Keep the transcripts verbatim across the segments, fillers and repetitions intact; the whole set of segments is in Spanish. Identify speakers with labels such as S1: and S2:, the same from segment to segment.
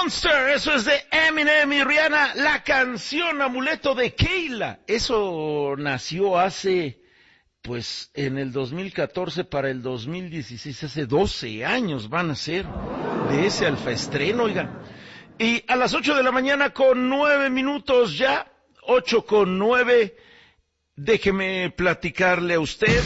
S1: Monster, eso es de Eminem y Rihanna, la canción Amuleto de Keila. Eso nació hace, pues, en el dos mil catorce para el dos mil dieciséis, hace doce años van a ser de ese alfaestreno, oigan. Y a las ocho de la mañana con nueve minutos ya, ocho con nueve, déjeme platicarle a usted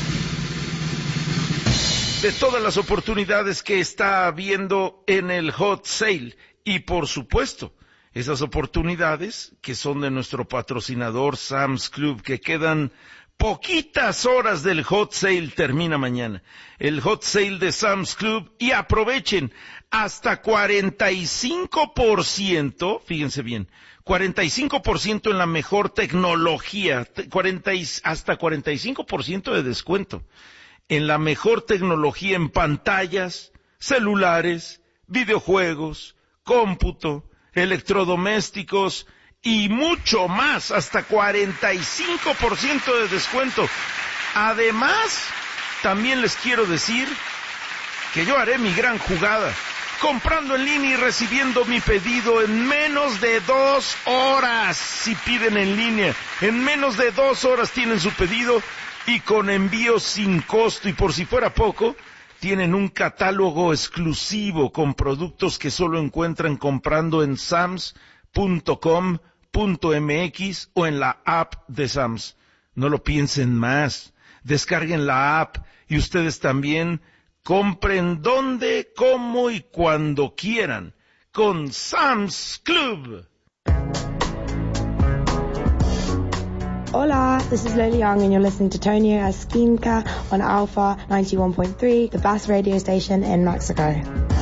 S1: de todas las oportunidades que está habiendo en el Hot Sale. Y por supuesto, esas oportunidades que son de nuestro patrocinador Sam's Club, que quedan poquitas horas del Hot Sale, termina mañana. El Hot Sale de Sam's Club, y aprovechen hasta cuarenta y cinco por ciento, fíjense bien, cuarenta y cinco por ciento en la mejor tecnología, cuarenta, hasta cuarenta y cinco por ciento de descuento en la mejor tecnología en pantallas, celulares, videojuegos, cómputo, electrodomésticos y mucho más, hasta cuarenta y cinco por ciento de descuento. Además, también les quiero decir que yo haré mi gran jugada, comprando en línea y recibiendo mi pedido en menos de dos horas. Si piden en línea, en menos de dos horas tienen su pedido y con envío sin costo. Y por si fuera poco, tienen un catálogo exclusivo con productos que solo encuentran comprando en sams punto com punto m x o en la app de Sams. No lo piensen más. Descarguen la app y ustedes también compren donde, cómo y cuando quieran con Sam's Club.
S2: Hola, this is Lily Young and you're listening to Tonio as Skincare on Alpha ninety-one point three, the Bass radio station in Mexico.